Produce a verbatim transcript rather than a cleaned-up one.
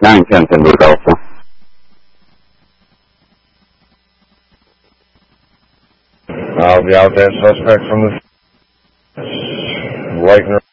nine ten Denver Alpha. I'll be out there, suspect from the Lightner.